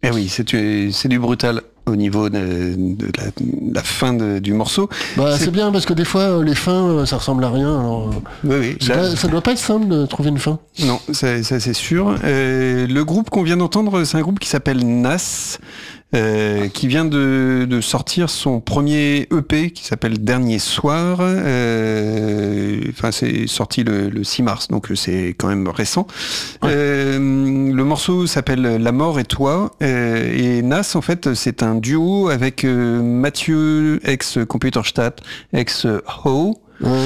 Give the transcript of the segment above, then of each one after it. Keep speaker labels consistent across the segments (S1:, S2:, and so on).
S1: Eh oui, c'est du brutal au niveau de la fin du morceau.
S2: Bah, c'est bien parce que des fois les fins ça ressemble à rien. Alors,
S1: oui,
S2: ça doit pas être simple de trouver une fin.
S1: Non, ça c'est sûr. Le groupe qu'on vient d'entendre, c'est un groupe qui s'appelle Nas. Qui vient de sortir son premier EP qui s'appelle Dernier Soir. C'est sorti le 6 mars, donc c'est quand même récent. Ouais. Le morceau s'appelle La mort et toi. Et Nas, en fait, c'est un duo avec Mathieu, ex-Computerstadt, ex-Ho,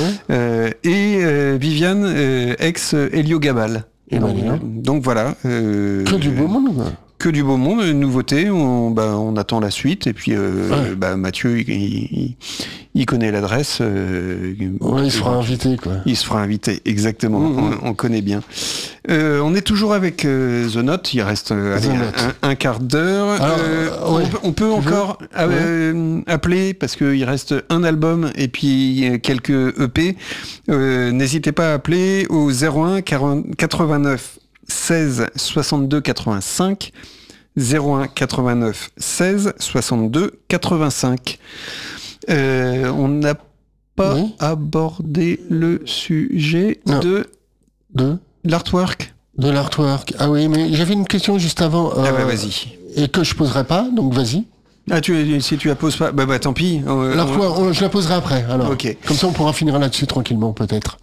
S1: et Viviane, ex-Héliogabal. Donc voilà.
S2: Que du beau monde, quoi.
S1: Que du beau monde, une nouveauté, on attend la suite, et puis Mathieu, il connaît l'adresse.
S2: Il se fera inviter, quoi.
S1: Il se fera inviter, exactement, on connaît bien. On est toujours avec The Note, il reste un quart d'heure. On peut encore appeler, parce qu'il reste un album et puis quelques EP. N'hésitez pas à appeler au 01 89 16 62 85 01 89 16 62 85. On n'a pas abordé le sujet de l'artwork.
S2: De l'artwork. Ah oui, mais j'avais une question juste avant.
S1: Vas-y.
S2: Et que je poserai pas, donc vas-y.
S1: Ah, si tu la poses pas, tant pis.
S2: Je la poserai après, alors.
S1: Okay.
S2: Comme ça, on pourra finir là-dessus tranquillement, peut-être.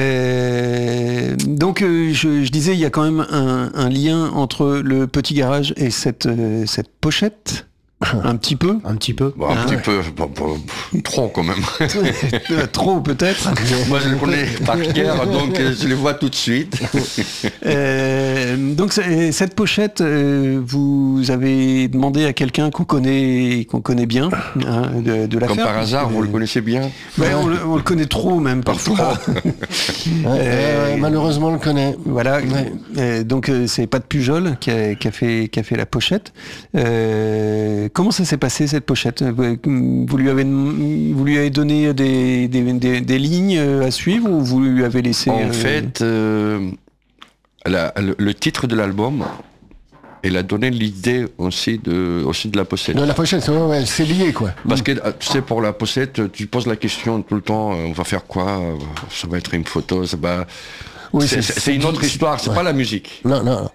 S1: Donc, je disais, il y a quand même un lien entre le petit garage et cette pochette. Un petit peu.
S3: Un petit peu.
S4: Bon, un petit peu. Trop, quand même.
S1: Trop, peut-être.
S4: Moi, je les connais par cœur, donc je les vois tout de suite.
S1: Donc, cette pochette, vous avez demandé à quelqu'un qu'on connaît bien, de la
S4: Comme
S1: faire.
S4: par hasard, vous le connaissez bien.
S1: On le connaît trop, même, parfois.
S2: Malheureusement, on le connaît.
S1: Voilà. Ouais. Donc, c'est Pat Pujol qui a fait la pochette. Comment ça s'est passé, cette pochette ? Vous lui avez donné des lignes à suivre, ou vous lui avez laissé...
S4: En fait, le titre de l'album, elle a donné l'idée aussi de la pochette.
S2: De la pochette, ouais, c'est lié, quoi.
S4: Parce que, tu sais, pour la pochette, tu poses la question tout le temps, on va faire quoi ? Ça va être une photo, c'est une autre histoire, c'est pas la musique.
S2: Non.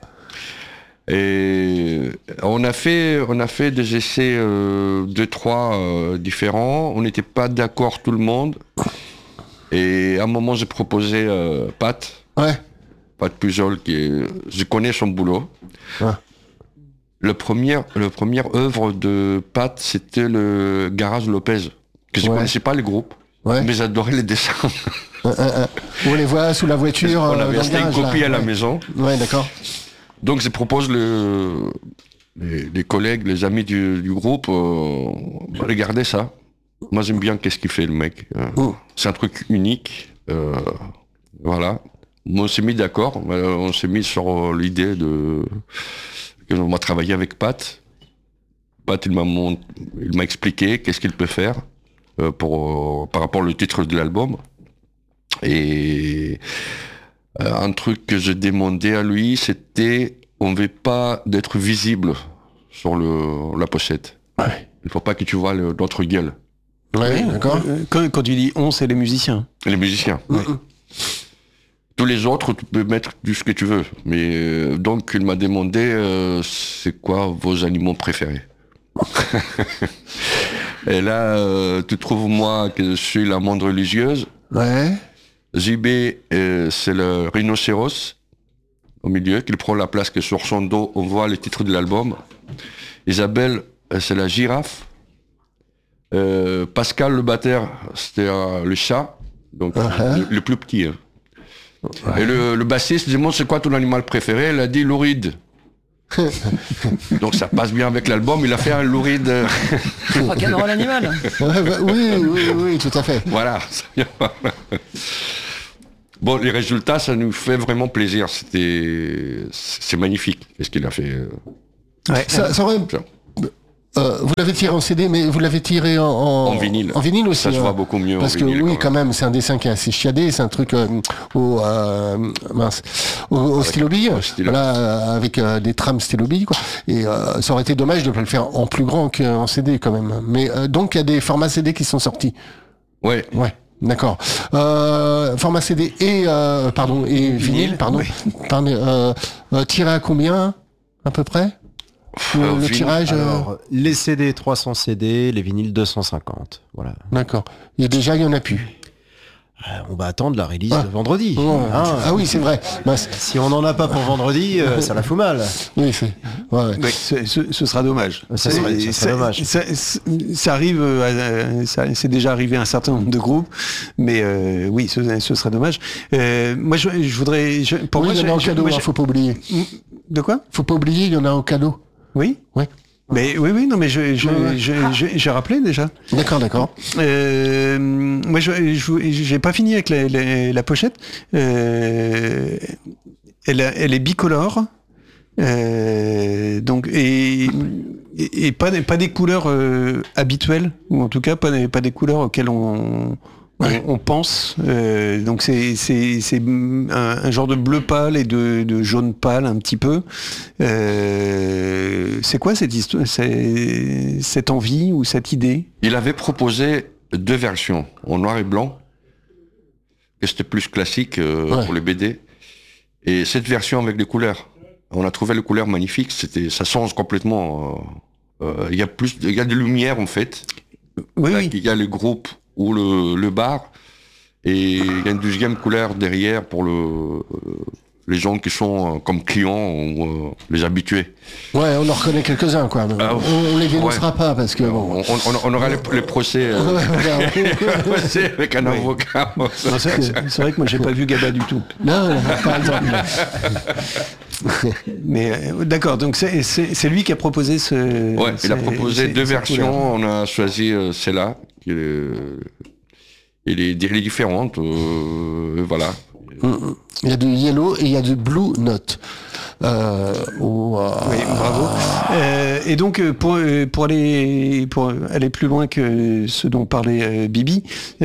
S4: Et on a fait des essais 2-3 différents. On n'était pas d'accord tout le monde. Et à un moment, j'ai proposé Pat.
S2: Ouais.
S4: Pat Pujol, je connais son boulot. Ouais. Le première œuvre de Pat, c'était le Garage Lopez, que je connaissais pas le groupe, mais j'adorais les dessins.
S2: On les voit sous la voiture.
S4: On avait acheté une copie à la maison.
S2: Ouais, d'accord.
S4: Donc je propose les collègues, les amis du groupe, regardez ça. Moi j'aime bien qu'est-ce qu'il fait le mec. C'est un truc unique. Voilà. On s'est mis d'accord. On s'est mis sur l'idée qu'on va travailler avec Pat. Pat il m'a expliqué qu'est-ce qu'il peut faire par rapport au titre de l'album. Et un truc que j'ai demandé à lui, c'était on veut pas d'être visible sur la pochette. Ouais. Il faut pas que tu vois notre gueule.
S2: Ouais, d'accord.
S1: Quand tu dis on, c'est les musiciens.
S4: Les musiciens. Ouais. Tous les autres, tu peux mettre tout ce que tu veux. Mais donc il m'a demandé c'est quoi vos animaux préférés. Et là, tu trouves moi que je suis la monde religieuse.
S2: Ouais.
S4: JB, c'est le rhinocéros au milieu, qui prend la place que sur son dos, on voit le titre de l'album. Isabelle, c'est la girafe. Pascal, le batteur, c'était le chat, donc le plus petit. Hein. Et le bassiste demande c'est quoi ton animal préféré ? Elle a dit louride. Donc ça passe bien avec l'album, il a fait un louride.
S3: Rock'n'roll animal.
S2: Oui, tout à fait.
S4: Voilà. Bon, les résultats, ça nous fait vraiment plaisir. C'est magnifique, ce qu'il a fait.
S2: Ouais. Ça aurait Vous l'avez tiré en CD, mais vous l'avez tiré en
S4: vinyle.
S2: En vinyle aussi.
S4: Ça se voit beaucoup mieux
S2: parce
S4: en vinyle.
S2: Parce que oui, quand même, c'est un dessin qui est assez chiadé, c'est un truc au stylo-bille, voilà, avec des trames stylo-bille, quoi. Et ça aurait été dommage de ne pas le faire en plus grand qu'en CD, quand même. Mais donc, il y a des formats CD qui sont sortis.
S4: Ouais.
S2: Ouais. D'accord. Format CD et vinyle, pardon.
S1: Oui.
S2: Tiré à combien, à peu près? Le tirage.
S5: Alors, les CD 300 CD, les vinyles 250. Voilà.
S2: D'accord. Et déjà, il y en a plus.
S5: On va attendre la release de vendredi.
S2: Ah oui, c'est vrai.
S5: Si on n'en a pas pour vendredi, ça la fout mal.
S2: Oui, c'est. Ouais.
S1: Oui, ce sera dommage.
S5: Ça serait dommage.
S1: Ça arrive, c'est déjà arrivé à un certain nombre de groupes, mais oui, ce serait dommage. Moi, je voudrais.
S2: Il y en a en cadeau, faut pas oublier.
S1: De quoi?
S2: Faut pas oublier, il y en a en cadeau.
S1: Oui.
S2: Ouais.
S1: Mais oui, non, mais j'ai rappelé déjà.
S2: D'accord.
S1: Moi, j'ai pas fini avec la pochette. Elle est bicolore. Donc et pas des couleurs habituelles, ou en tout cas pas des couleurs auxquelles on pense. Donc c'est un genre de bleu pâle et de jaune pâle un petit peu. C'est quoi cette histoire, cette envie ou cette idée?
S4: Il avait proposé 2 versions, en noir et blanc, et c'était plus classique pour les BD. Et cette version avec des couleurs, on a trouvé les couleurs magnifiques. Ça change complètement. Il y a de lumière en fait.
S1: Oui.
S4: Il y a le groupe ou le bar, et il y a une deuxième couleur derrière pour les gens qui sont comme clients ou les habitués.
S2: Ouais, on en reconnaît quelques-uns, quoi. On les dénoncera pas parce que bon.
S4: On aura les procès, procès avec un avocat.
S1: Non, c'est vrai que moi j'ai pas vu Gabba du tout.
S2: Non, par exemple.
S1: Mais d'accord, donc c'est lui qui a proposé ce.
S4: Ouais, il a proposé 2 versions. On a choisi celle-là. Elle est différente, voilà.
S2: Il y a du yellow et il y a du blue note.
S1: Oui, bravo. Et donc pour aller plus loin que ce dont parlait Bibi,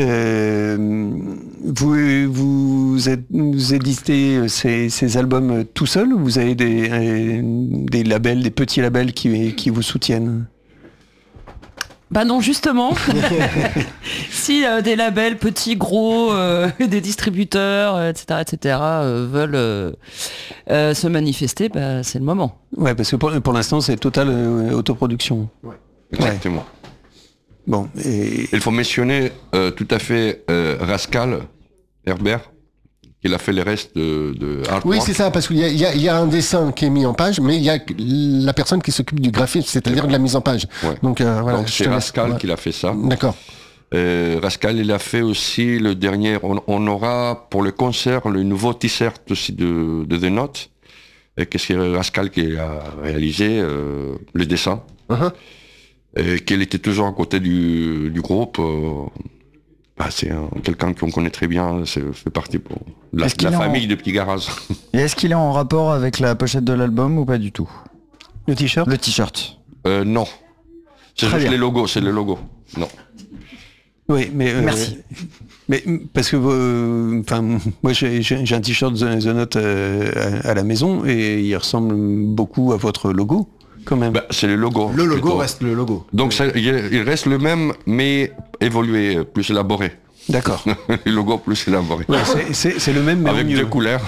S1: vous éditez ces albums tout seul, ou vous avez des labels, des petits labels qui vous soutiennent?
S3: Bah non, justement. Si des labels petits, gros, des distributeurs, etc., veulent se manifester, bah, c'est le moment.
S1: Ouais, parce que pour l'instant, c'est totale autoproduction.
S4: Ouais. Exactement.
S1: Bon, et...
S4: Il faut mentionner tout à fait Rascal Herbert, il a fait les restes de artwork.
S2: Oui, c'est ça, parce qu'il y a un dessin qui est mis en page, mais il y a la personne qui s'occupe du graphisme, c'est-à-dire de la mise en page.
S4: Ouais.
S2: Donc, voilà,
S4: donc c'est Rascal qui l'a fait ça.
S2: D'accord.
S4: Rascal, il a fait aussi le dernier. On aura pour le concert le nouveau t-shirt aussi de The Note. Et qu'est-ce que Rascal qui a réalisé le dessin. Et qu'il était toujours à côté du groupe. C'est quelqu'un qu'on connaît très bien, c'est fait partie pour la famille de Petit Garage.
S6: Et est-ce qu'il est en rapport avec la pochette de l'album ou pas du tout?
S1: Le t-shirt?
S6: Le t-shirt.
S4: Non. C'est juste les logos, c'est le logo. Non.
S1: Oui, mais...
S6: Merci.
S1: Mais parce que moi j'ai un t-shirt The Note à la maison et il ressemble beaucoup à votre logo. Quand même.
S4: C'est le logo.
S5: Le logo reste le logo.
S4: Donc il reste le même, mais évolué, plus élaboré.
S1: D'accord.
S4: Le logo plus élaboré.
S1: Ouais, c'est le même, mais
S4: avec
S1: mieux.
S4: 2 couleurs.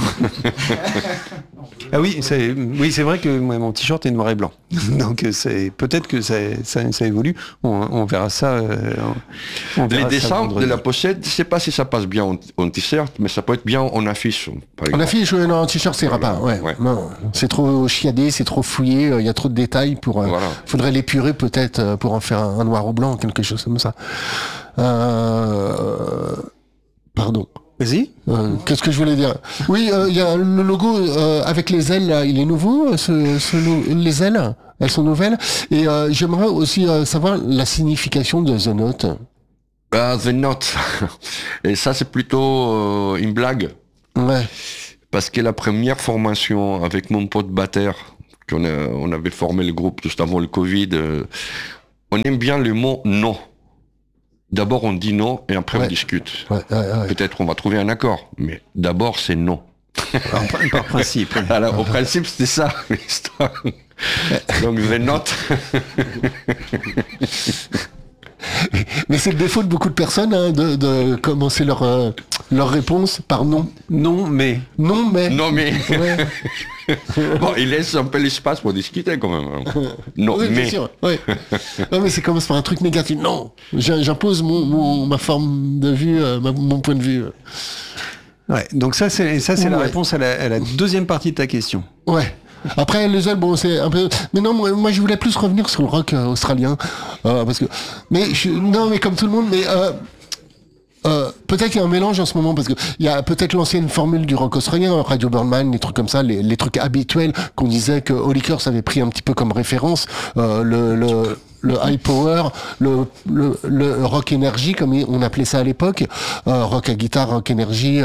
S1: Ah oui, c'est vrai que moi, mon t-shirt est noir et blanc. Donc peut-être que ça évolue. On verra ça.
S4: Les dessins de la pochette, je sais pas si ça passe bien en t-shirt, mais ça peut être bien en affiche.
S2: En affiche, non, en t-shirt, c'est ira pas. Ouais. Non, c'est trop chiadé, c'est trop fouillé. Il y a trop de détails pour. Faudrait l'épurer peut-être pour en faire un noir ou blanc, quelque chose comme ça. Pardon.
S1: Vas-y.
S2: Qu'est-ce que je voulais dire? Oui, il y a le logo avec les ailes, là, il est nouveau. Les ailes, elles sont nouvelles. Et j'aimerais aussi savoir la signification de The Note.
S4: The Note. Et ça, c'est plutôt une blague.
S2: Ouais.
S4: Parce que la première formation avec mon pote batteur, on avait formé le groupe juste avant le Covid, on aime bien le mot non. D'abord on dit non et après on discute. Peut-être on va trouver un accord, mais d'abord c'est non.
S1: Par principe.
S4: Alors, au principe, c'était ça, l'histoire. Donc, the note.
S2: Mais c'est le défaut de beaucoup de personnes de commencer leur réponse par non.
S1: Non, mais.
S4: Non, mais.
S2: Ouais.
S4: Bon, il laisse un peu l'espace pour discuter quand même. Non,
S2: oui,
S4: mais.
S2: Bien sûr, ouais. Non, mais c'est commence par un truc négatif. Non, j'impose ma forme de vue, mon point de vue.
S1: Ouais, donc ça c'est la réponse à la deuxième partie de ta question.
S2: Ouais. Après les ailes, bon c'est un peu. Mais non, moi je voulais plus revenir sur le rock australien parce que. Mais comme tout le monde, mais. Peut-être qu'il y a un mélange en ce moment parce que il y a peut-être l'ancienne formule du rock australien, Radio Birdman, les trucs comme ça, les trucs habituels qu'on disait que Holy Curse avait pris un petit peu comme référence, le high power, le rock énergie comme on appelait ça à l'époque, rock à guitare, rock énergie,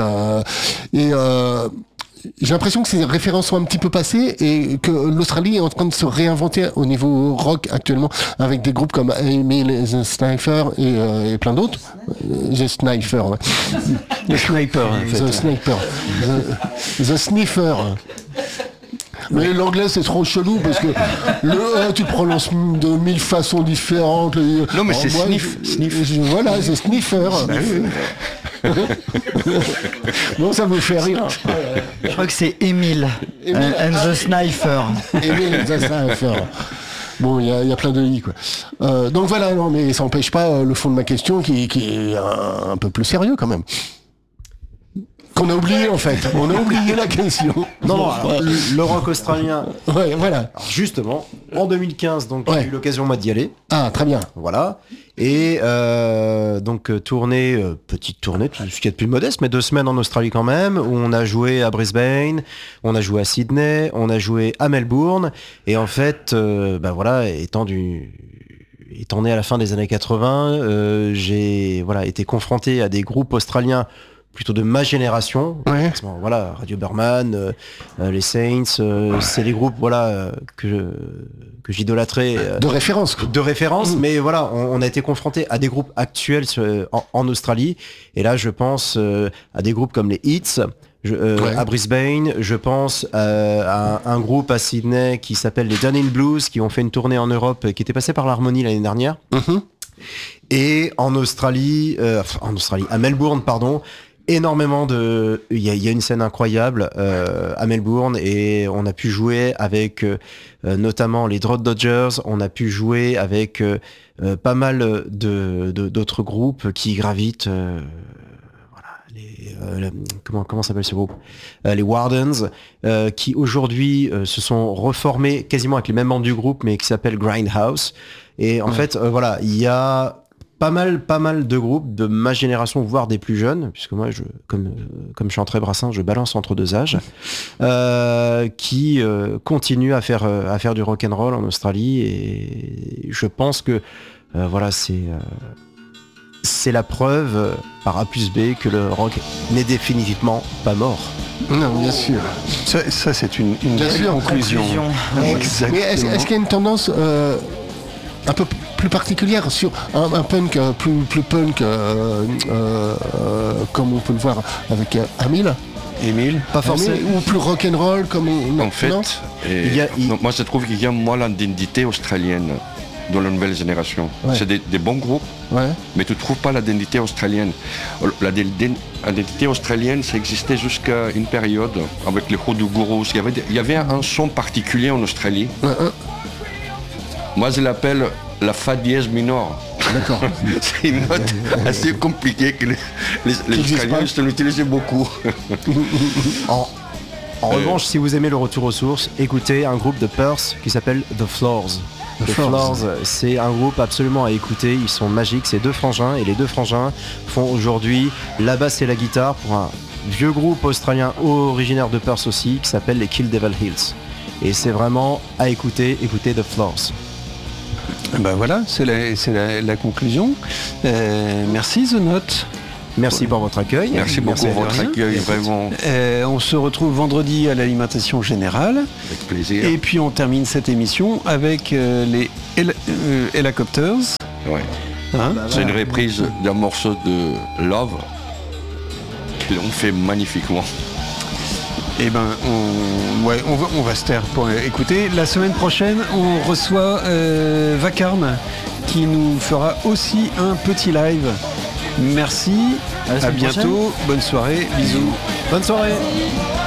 S2: j'ai l'impression que ces références sont un petit peu passées et que l'Australie est en train de se réinventer au niveau rock actuellement avec des groupes comme Emil the Sniper et plein d'autres. The Sniper, ouais.
S1: Le sniper, en fait.
S2: The Sniper. The Sniffer. Mais l'anglais c'est trop chelou parce que tu le prononces de 1000 façons différentes.
S4: Non mais c'est sniff.
S2: Voilà, c'est sniffer. Bon, ça vous fait rire.
S6: Je crois que c'est Emile and the Sniper.
S2: Emile the Sniper. Bon, il y a plein de i quoi. Donc voilà, non mais ça n'empêche pas le fond de ma question qui est un peu plus sérieux quand même. Qu'on a oublié en fait, on a oublié la question.
S5: Non, alors, le rock australien.
S2: Ouais, voilà.
S5: Alors justement, en 2015, donc j'ai eu l'occasion moi d'y aller.
S2: Ah, très bien.
S5: Voilà. Et donc petite tournée, tout ce qui est de plus modeste, mais 2 semaines en Australie quand même, où on a joué à Brisbane, on a joué à Sydney, on a joué à Melbourne, et en fait, étant né à la fin des années 80, j'ai été confronté à des groupes australiens plutôt de ma génération.
S2: Ouais.
S5: Voilà, Radio Birdman, les Saints, c'est les groupes que j'idolâtrais.
S2: De référence.
S5: De référence, mais voilà, on a été confronté à des groupes actuels en Australie. Et là, je pense à des groupes comme les Hits. À Brisbane, je pense à un groupe à Sydney qui s'appelle les Dunning Blues, qui ont fait une tournée en Europe, qui était passé par l'Harmonie l'année dernière. Mm-hmm. Et en Australie, à Melbourne, pardon, énormément il y a une scène incroyable à Melbourne, et on a pu jouer avec notamment les Drought Dodgers, on a pu jouer avec pas mal d'autres groupes qui gravitent comment s'appelle ce groupe, les Wardens, qui aujourd'hui se sont reformés quasiment avec les mêmes membres du groupe, mais qui s'appellent Grindhouse. Et en fait, il y a pas mal de groupes de ma génération, voire des plus jeunes, puisque moi, comme je suis en très brassin, je balance entre 2 âges, qui continuent à faire du rock'n'roll en Australie. Et je pense que c'est la preuve par A plus B que le rock n'est définitivement pas mort.
S2: Non, bien sûr.
S1: Ça c'est une belle conclusion.
S2: Exactement. Mais est-ce qu'il y a une tendance un peu plus particulière sur un punk plus punk comme on peut le voir avec Emile,
S5: pas forcément,
S2: ou plus rock'n'roll comme
S4: en fait, moi je trouve qu'il y a moins l'identité australienne dans la nouvelle génération. Ouais. C'est des bons groupes, mais tu ne trouves pas l'identité australienne. L'identité australienne, ça existait jusqu'à une période avec les Hoodoo Gurus. Il y avait un son particulier en Australie. Moi, je l'appelle la fa dièse minor.
S2: D'accord.
S4: C'est une note assez compliquée que les Australiens l'utilisaient beaucoup.
S5: En revanche, si vous aimez le retour aux sources, écoutez un groupe de Perth qui s'appelle The Floors. The Floors, c'est un groupe absolument à écouter, ils sont magiques, c'est 2 frangins, et les 2 frangins font aujourd'hui la basse et la guitare pour un vieux groupe australien originaire de Perth aussi, qui s'appelle les Kill Devil Hills. Et c'est vraiment à écouter The Floors.
S1: Ben voilà, c'est la conclusion. Merci The Note.
S5: Merci pour votre accueil.
S4: Merci beaucoup pour votre accueil, vraiment.
S1: On se retrouve vendredi à l'alimentation générale.
S4: Avec plaisir.
S1: Et puis on termine cette émission avec les Helicopters.
S4: Ouais.
S1: Hein
S4: c'est une reprise d'un morceau de Love qu'ils ont fait magnifiquement.
S1: Eh ben, on va se taire pour écouter. La semaine prochaine, on reçoit Vacarme qui nous fera aussi un petit live. Merci, à bientôt, bonne soirée, bisous.
S5: Bonne soirée.